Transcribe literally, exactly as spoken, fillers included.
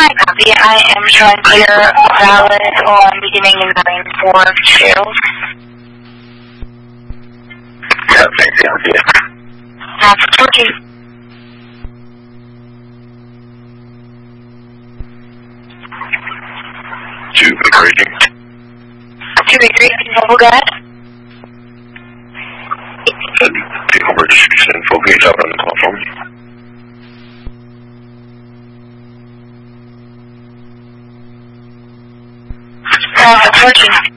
Copy. I am showing clear valid on beginning in nine four two. Yeah, thank you. Yeah. That's fourteen. Two, encouraging. Two eight three, Noble Guide. Take over distribution info, can you drop it on the call for me? Uh, fourteen.